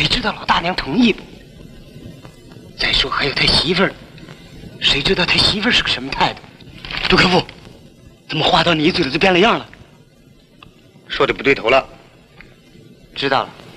谁知道老大娘同意不？再说还有他媳妇儿，谁知道他媳妇儿是个什么态度？杜克夫，怎么话到你嘴里就变了样了？ 说的不对头了。 知道了。